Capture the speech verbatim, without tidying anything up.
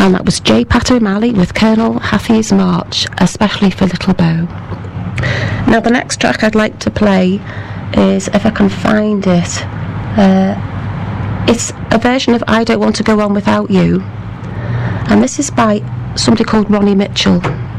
and that was J. Pato O'Malley with Colonel Hafiz March, especially for Little Bo. Now the next track I'd like to play is, if I can find it, uh, it's a version of I Don't Want to Go On Without You, and this is by somebody called Ronnie Mitchell.